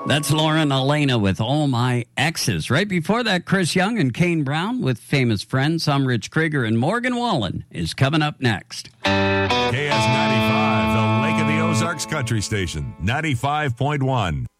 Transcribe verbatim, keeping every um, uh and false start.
That's Lauren Elena with All My Exes. Right before that, Chris Young and Kane Brown with Famous Friends. I'm Rich Krieger, and Morgan Wallen is coming up next. K S ninety-five, the Lake of the Ozarks Country Station, ninety-five point one.